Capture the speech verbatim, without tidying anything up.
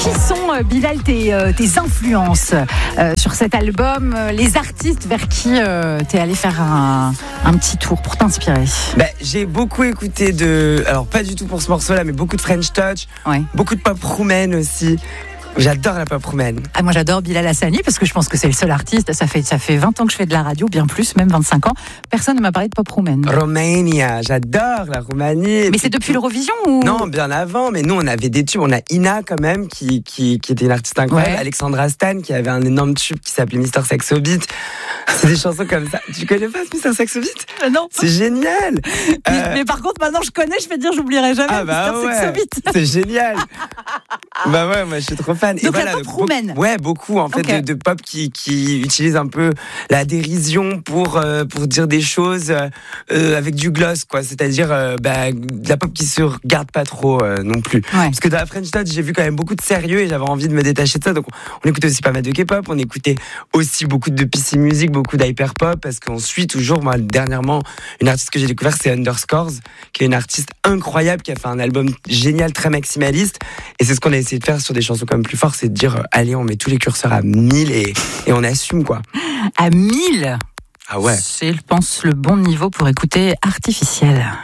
Qui sont, euh, Bilal, tes, euh, tes influences euh, sur cet album, euh, les artistes vers qui euh, t'es allé faire un, un petit tour pour t'inspirer? Bah, j'ai beaucoup écouté de... Alors, pas du tout pour ce morceau-là, mais beaucoup de French Touch, Ouais. beaucoup de pop roumaine aussi. J'adore la pop roumaine. Ah, moi j'adore Bilal Hassani parce que je pense que c'est le seul artiste. Ça fait, ça fait vingt ans que je fais de la radio, bien plus, même vingt-cinq ans. Personne ne m'a parlé de pop roumaine. Romania, j'adore la Roumanie. Mais c'est depuis l'Eurovision ou... Non, bien avant, mais nous on avait des tubes. On a Ina quand même, qui, qui, qui était une artiste incroyable. Ouais. Alexandra Stan, qui avait un énorme tube qui s'appelait Mister Saxo Beat. C'est des chansons comme ça. Tu connais pas Mister Saxo Beat? Euh, non. C'est génial. Mais, Euh, mais par contre, maintenant je connais, je vais te dire, j'oublierai jamais. Ah bah Mister ouais, Saxo Beat. c'est génial. Bah ouais, moi je suis trop fan. Donc la pop beaucoup- roumaine. Ouais, beaucoup en fait Ok. de, de pop qui, qui utilise un peu la dérision pour euh, pour dire des choses euh, avec du gloss quoi. C'est-à-dire euh, bah, de la pop qui se regarde pas trop euh, non plus. Ouais. Parce que dans la French Touch, j'ai vu quand même beaucoup de sérieux et j'avais envie de me détacher de ça. Donc on écoutait aussi pas mal de K-pop, on écoutait aussi beaucoup de P C Music, beaucoup d'hyper pop parce qu'on suit toujours. Moi dernièrement, une artiste que j'ai découvert c'est Underscores, qui est une artiste incroyable qui a fait un album génial, très maximaliste. Et c'est ce qu'on a essayé de faire sur des chansons comme Plus Fort, c'est de dire euh, allez, on met tous les curseurs à mille et, et on assume quoi. À mille. Ah ouais. C'est, je pense, le bon niveau pour écouter Artificiel.